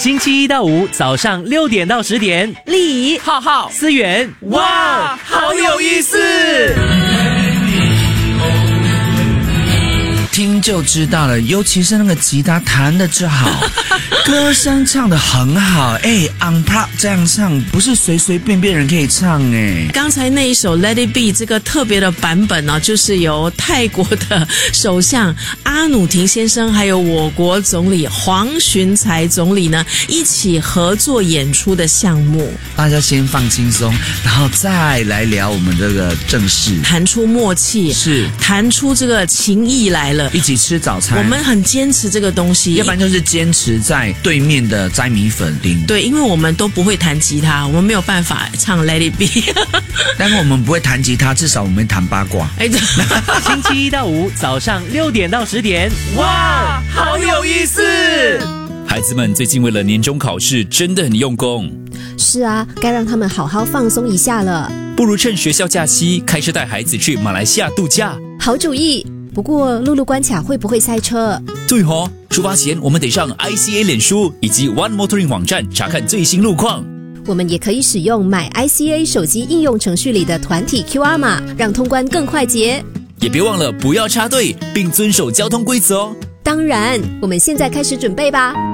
星期一到五早上6点到10点， 丽怡、 浩浩、 思源， 哇，好有意思！ 听就知道了，尤其是那个吉他弹得之好，歌声唱得很好，unplugged 这样唱不是随随便便人可以唱哎。 刚才那一首 Let It Be 这个特别的版本呢，就是由泰国的首相阿努廷先生还有我国总理黄循财总理呢一起合作演出的项目。 大家先放轻松，然后再来聊我们这个正事， 谈出默契， 是谈出这个情谊来了。 一起吃早餐， 我们很坚持这个东西， 要不然就是坚持在对面的摘米粉店。 对，因为我们都不会弹吉他，我们没有办法唱 Let It Be 但是我们不会弹吉他，至少我们会弹八卦。 星期一到五早上6点到10点， 哇，好有意思！ 孩子们最近为了年终考试真的很用功， 是啊，该让他们好好放松一下了。 不如趁学校假期开车带孩子去马来西亚度假。 好主意，不过陆路关卡会不会塞车？ 对哦，出发前我们得上 ICA 脸书以及 One Motoring 网站查看最新路况。 我们也可以使用买 ICA 手机应用程序里的团体 QR 码，让通关更快捷。 也别忘了不要插队，并遵守交通规则哦。 当然，我们现在开始准备吧。